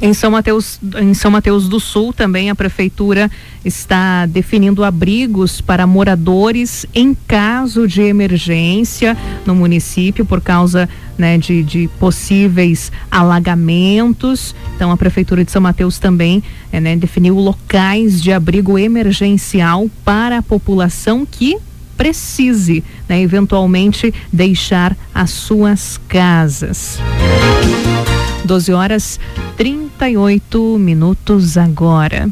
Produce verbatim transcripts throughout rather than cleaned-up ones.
Em São Mateus, em São Mateus do Sul também a prefeitura está definindo abrigos para moradores em caso de emergência no município por causa, né, de, de possíveis alagamentos. Então a prefeitura de São Mateus também é, né, definiu locais de abrigo emergencial para a população que precise, né, eventualmente deixar as suas casas. doze horas trinta e oito minutos agora.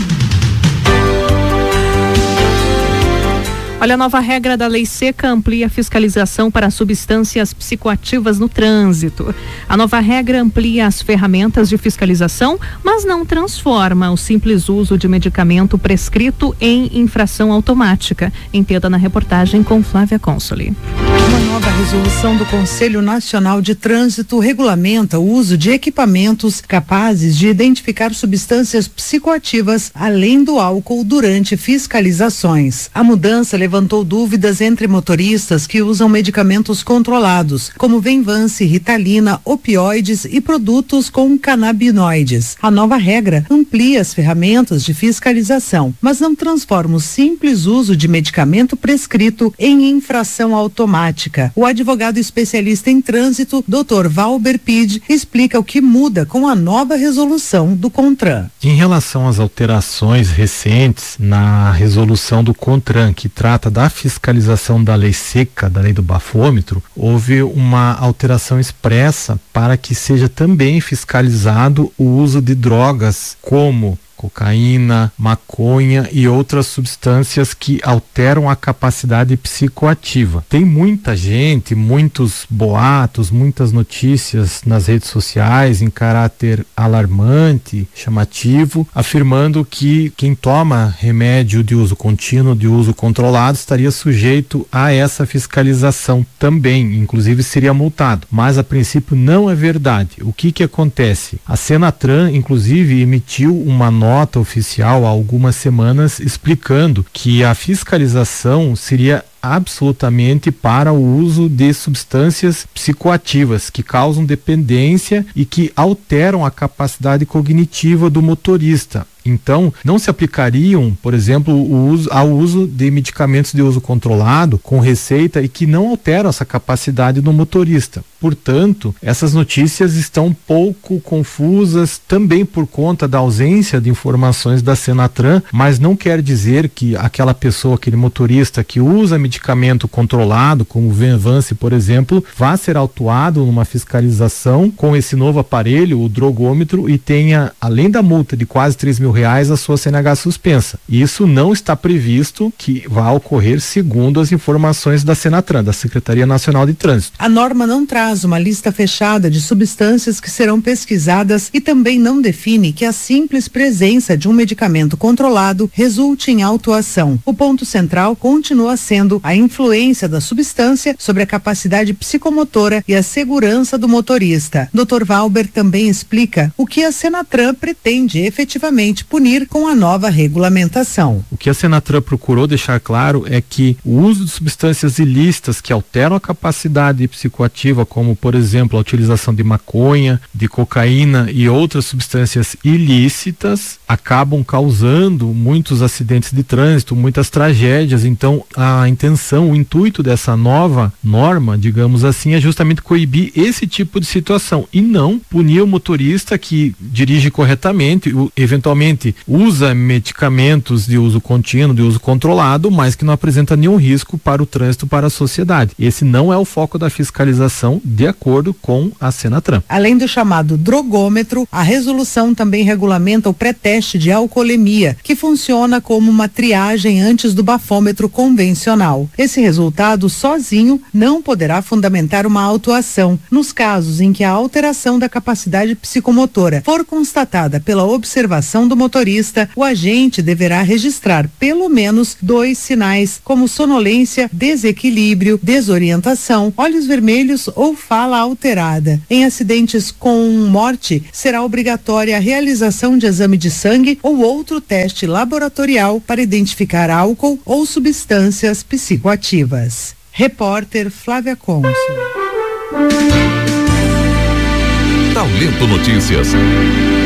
Olha, a nova regra da Lei Seca amplia a fiscalização para substâncias psicoativas no trânsito. A nova regra amplia as ferramentas de fiscalização, mas não transforma o simples uso de medicamento prescrito em infração automática. Entenda na reportagem com Flávia Consoli. Uma nova resolução do Conselho Nacional de Trânsito regulamenta o uso de equipamentos capazes de identificar substâncias psicoativas além do álcool durante fiscalizações. A mudança levantou dúvidas entre motoristas que usam medicamentos controlados, como Venvance, Ritalina, opioides e produtos com canabinoides. A nova regra amplia as ferramentas de fiscalização, mas não transforma o simples uso de medicamento prescrito em infração automática. O advogado especialista em trânsito, doutor Valber Pide, explica o que muda com a nova resolução do CONTRAN. Em relação às alterações recentes na resolução do CONTRAN, que trata da fiscalização da lei seca, da lei do bafômetro, houve uma alteração expressa para que seja também fiscalizado o uso de drogas como cocaína, maconha e outras substâncias que alteram a capacidade psicoativa. Tem muita gente, muitos boatos, muitas notícias nas redes sociais em caráter alarmante, chamativo, afirmando que quem toma remédio de uso contínuo, de uso controlado, estaria sujeito a essa fiscalização também, inclusive seria multado. Mas a princípio não é verdade. O que que acontece? A Senatran, inclusive, emitiu uma nota nota oficial há algumas semanas explicando que a fiscalização seria absolutamente para o uso de substâncias psicoativas que causam dependência e que alteram a capacidade cognitiva do motorista. Então, não se aplicariam, por exemplo, o uso, ao uso de medicamentos de uso controlado com receita e que não alteram essa capacidade do motorista. Portanto, essas notícias estão pouco confusas também por conta da ausência de informações da Senatran, mas não quer dizer que aquela pessoa, aquele motorista que usa medicamento controlado, como o Venvance, por exemplo, vá ser autuado numa fiscalização com esse novo aparelho, o drogômetro, e tenha, além da multa de quase três mil reais, a sua C N H suspensa. Isso não está previsto que vá ocorrer segundo as informações da Senatran, da Secretaria Nacional de Trânsito. A norma não traz uma lista fechada de substâncias que serão pesquisadas e também não define que a simples presença de um medicamento controlado resulte em autuação. O ponto central continua sendo a influência da substância sobre a capacidade psicomotora e a segurança do motorista. doutor Valber também explica o que a Senatran pretende efetivamente punir com a nova regulamentação. O que a Senatran procurou deixar claro é que o uso de substâncias ilícitas que alteram a capacidade psicoativa, como por exemplo a utilização de maconha, de cocaína e outras substâncias ilícitas, acabam causando muitos acidentes de trânsito, muitas tragédias. Então a intenção, o intuito dessa nova norma, digamos assim, é justamente coibir esse tipo de situação e não punir o motorista que dirige corretamente, eventualmente usa medicamentos de uso contínuo, de uso controlado, mas que não apresenta nenhum risco para o trânsito, para a sociedade. Esse não é o foco da fiscalização, de acordo com a Senatran. Além do chamado drogômetro, a resolução também regulamenta o pré-teste de alcoolemia, que funciona como uma triagem antes do bafômetro convencional. Esse resultado sozinho não poderá fundamentar uma autuação. Nos casos em que a alteração da capacidade psicomotora for constatada pela observação do motorista, o agente deverá registrar pelo menos dois sinais, como sonolência, desequilíbrio, desorientação, olhos vermelhos ou fala alterada. Em acidentes com morte, será obrigatória a realização de exame de sangue ou outro teste laboratorial para identificar álcool ou substâncias psicoativas. Repórter Flávia Consul. Talento Notícias.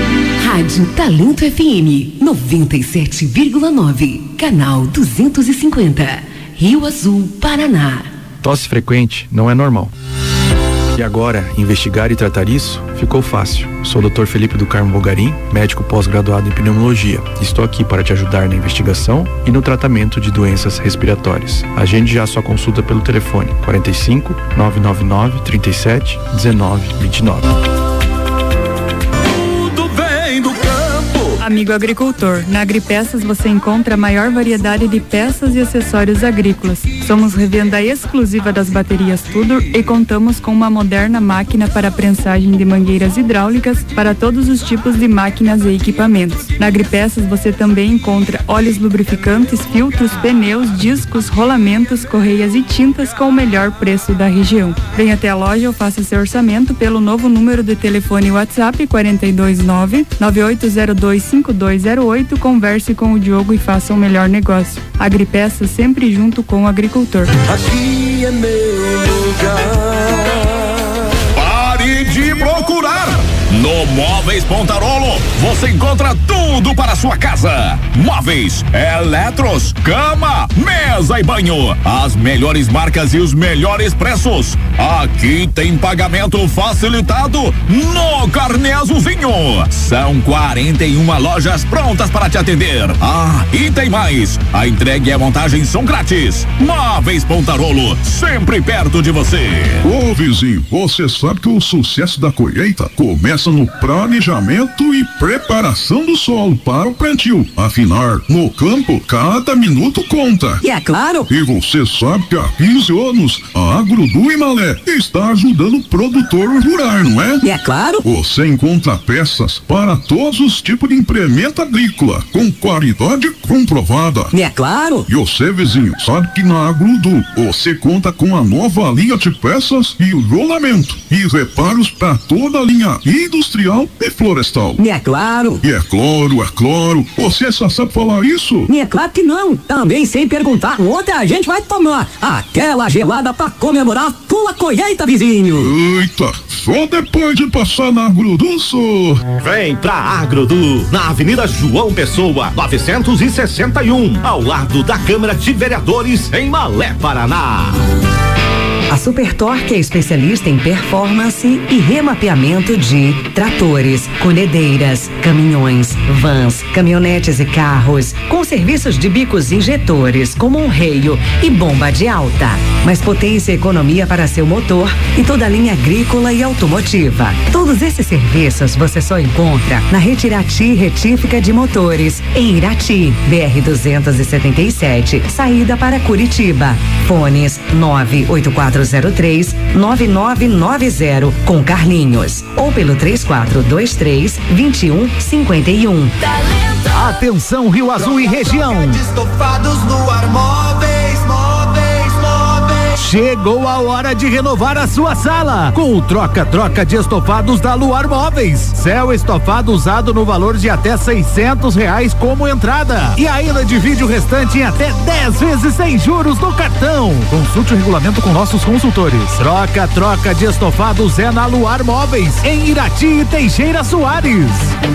Rádio Talento F M noventa e sete vírgula nove, canal duzentos e cinquenta, Rio Azul, Paraná. Tosse frequente não é normal. E agora, investigar e tratar isso ficou fácil. Sou o doutor Felipe do Carmo Bogarim, médico pós-graduado em pneumologia. Estou aqui para te ajudar na investigação e no tratamento de doenças respiratórias. Agende já sua consulta pelo telefone quarenta e cinco, nove nove nove, trinta e sete, dezenove, vinte e nove. Amigo agricultor, na Agripeças você encontra a maior variedade de peças e acessórios agrícolas. Somos revenda exclusiva das baterias Tudor e contamos com uma moderna máquina para prensagem de mangueiras hidráulicas para todos os tipos de máquinas e equipamentos. Na Agripeças você também encontra óleos lubrificantes, filtros, pneus, discos, rolamentos, correias e tintas com o melhor preço da região. Venha até a loja ou faça seu orçamento pelo novo número de telefone WhatsApp quarenta e dois nove, nove oito zero dois, cinco dois zero oito. Converse com o Diogo e faça o melhor negócio. Agripeças sempre junto com o agricultor. Aqui é meu lugar. Pare de procurar! No Móveis Pontarolo você encontra tudo para a sua casa. Móveis, eletros, cama, mesa e banho. As melhores marcas e os melhores preços. Aqui tem pagamento facilitado no Carnê Azulzinho. São quarenta e uma lojas prontas para te atender. Ah, e tem mais. A entrega e a montagem são grátis. Móveis Pontarolo, sempre perto de você. Ô vizinho, você sabe que o sucesso da colheita começa no planejamento e preparação do solo para o plantio. Afinal, no campo, cada minuto conta. E é claro. E você sabe que há quinze anos, a Agrodu Imalé está ajudando o produtor rural, não é? E é claro. Você encontra peças para todos os tipos de implemento agrícola, com qualidade comprovada. E é claro. E você, vizinho, sabe que na Agrodu você conta com a nova linha de peças e o rolamento e reparos para toda a linha industrial e florestal. E é claro. E é claro, é claro. Você só sabe falar isso? E é claro que não. Também sem perguntar. Ontem a gente vai tomar aquela gelada pra comemorar a tua colheita, vizinho. Eita, só depois de passar na Agrodu, só. Vem pra Agrodu, na Avenida João Pessoa, novecentos e sessenta e um, ao lado da Câmara de Vereadores, em Malé, Paraná. A Super Torque é especialista em performance e remapeamento de tratores, colhedeiras, caminhões, vans, caminhonetes e carros, com serviços de bicos injetores, como um reio e bomba de alta. Mais potência e economia para seu motor e toda a linha agrícola e automotiva. Todos esses serviços você só encontra na Retirati Retífica de Motores, em Irati, B R duzentos e setenta e sete, saída para Curitiba. Fones nove oito quatro zero três, nove nove nove zero com Carlinhos ou pelo três quatro dois três, dois um cinco um. Atenção Rio Azul e região. Chegou a hora de renovar a sua sala com o troca-troca de estofados da Luar Móveis. Céu estofado usado no valor de até seiscentos reais como entrada e ainda divide o restante em até dez vezes sem juros no cartão. Consulte o regulamento com nossos consultores. Troca-troca de estofados é na Luar Móveis, em Irati e Teixeira Soares.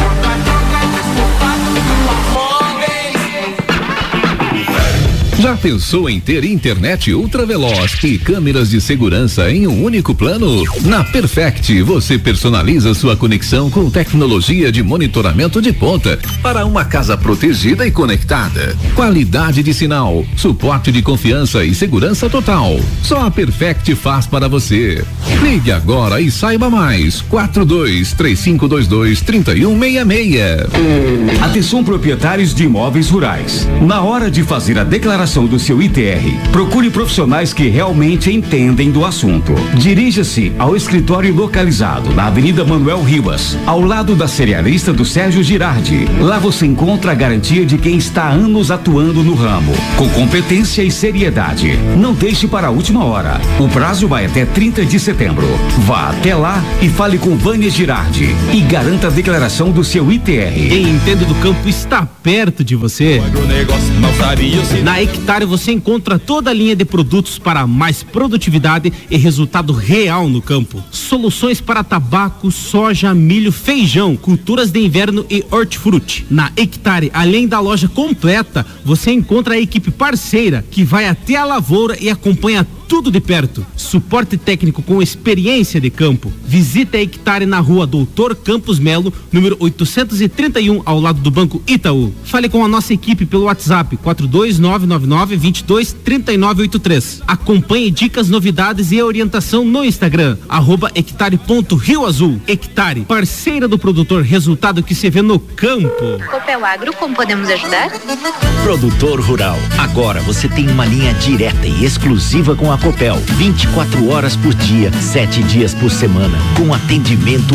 Já pensou em ter internet ultraveloz e câmeras de segurança em um único plano? Na Perfect, você personaliza sua conexão com tecnologia de monitoramento de ponta para uma casa protegida e conectada. Qualidade de sinal, suporte de confiança e segurança total. Só a Perfect faz para você. Ligue agora e saiba mais. quatro dois três cinco dois dois, três um seis seis. Atenção proprietários de imóveis rurais. Na hora de fazer a declaração do seu I T R, procure profissionais que realmente entendem do assunto. Dirija-se ao escritório localizado na Avenida Manuel Ribas, ao lado da cerealista do Sérgio Girardi. Lá você encontra a garantia de quem está há anos atuando no ramo, com competência e seriedade. Não deixe para a última hora. O prazo vai até trinta de setembro. Vá até lá e fale com Vânia Girardi e garanta a declaração do seu I T R. Quem entende do campo está perto de você. Na Equity Hectare você encontra toda a linha de produtos para mais produtividade e resultado real no campo. Soluções para tabaco, soja, milho, feijão, culturas de inverno e hortifruti. Na Hectare, além da loja completa, você encontra a equipe parceira que vai até a lavoura e acompanha tudo de perto. Suporte técnico com experiência de campo. Visite a Hectare na rua Doutor Campos Melo, número oitocentos e trinta e um, ao lado do Banco Itaú. Fale com a nossa equipe pelo WhatsApp quatro dois nove nove nove, dois dois, três nove oito três. Acompanhe dicas, novidades e orientação no Instagram, arroba hectare ponto rio azul. Hectare, parceira do produtor, resultado que se vê no campo. Copel Agro, como podemos ajudar? Produtor rural, agora você tem uma linha direta e exclusiva com a Copel, vinte e quatro horas por dia, sete dias por semana, com atendimento